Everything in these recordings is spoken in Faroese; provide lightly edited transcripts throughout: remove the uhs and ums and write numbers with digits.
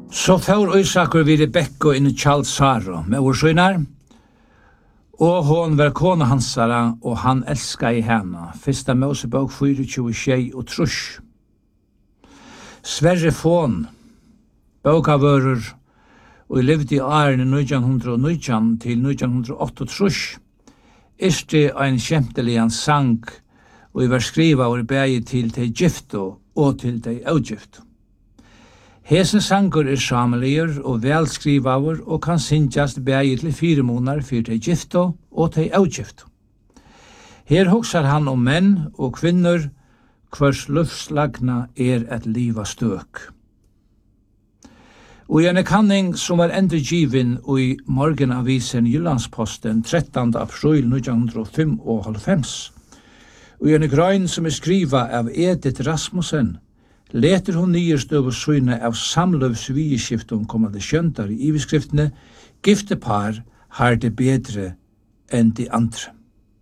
Så får Isakur vid Rebekka inn i Charles Sara med årsøynar, og hon var kona hansara, og han elska i henne. Fyrsta Mosebok 24 og trus. Sverre Fon, bókavörur, og levde i årene 1919 til 1938, Isti ein kjemteligan sang, og var skriva og bægi til tei gifto og til tei augifto. Hesen sangur sameligur og velskrivaur og kan syngjast bægi til 4 månader for tei gifto og tei augifto. Her hoksar han om menn og kvinnor, hvers luftslagna et liva støk. Og i en kanning som var endurgivin i morgenavisen Jyllandsposten 13. april 1995, og i en grøyn som skriva av Edith Rasmussen, leter hon nyerstøv søyne av samløvsvieskiftum kommande skjøntar i iveskriftene, gifte par har det bedre enn de andre.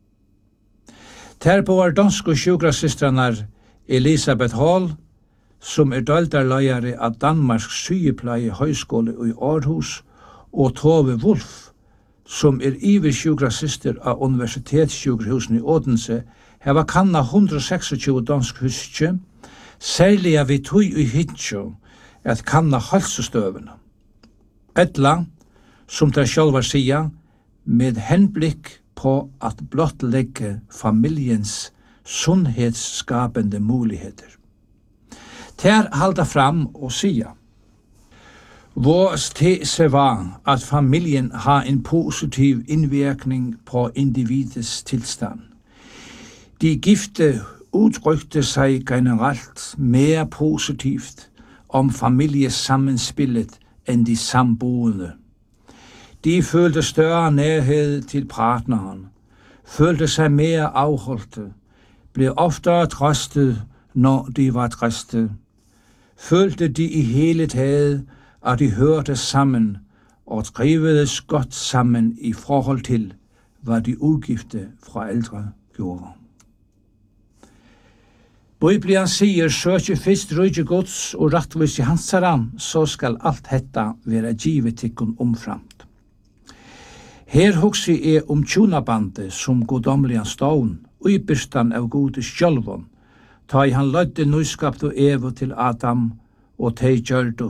Terpå var dansk og sjukrasystranar Elisabeth Hall, som døldarløyare av Danmarks sygepleie høyskole i Aarhus, og Tove Wolf, som iversjukrasyster av universitetssjukhusen i Odense, heva kanna 126 dansk huske, særlig av vi tog i hitjo at kanna helsestøvene. Etla, som der sjálvar sia, med henblikk på at blottlegge familjens sunnhetsskapende muligheter. Ter halda fram og sia. Vårs te se var at familjen har en positiv innvirkning på individets tilstand. De gifte utrykte seg generelt mer positivt om familiesammenspillet enn de samboende. De følte større nærhed til partneren, følte seg mer avholdte, ble oftere trøstet når de var trøstet, følte de i hele taget, at de hørte sammen og trivedes godt sammen i forhold til, hvad de ugifte fra ældre gjorde. Bibelen sier, søkje fyrst rydde Guds og rettvis i hans ram, så skal alt hetta være givet tikkun omframt. Her hugsi om tjunabandet som godomligan stån, og i byrstan av gode sjølvon, ta i han lødde nøyskapt og evo til Adam, og tei gjørdo